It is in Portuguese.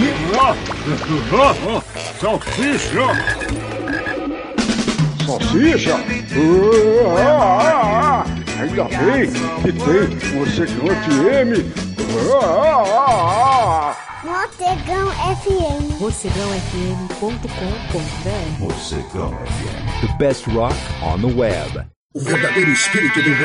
Salsicha! Salsicha? Ainda bem que tem Mocegão FM. Mocegão FM. MocegãoFM.com.br. Mocegão FM. The best rock on the web. O verdadeiro espírito do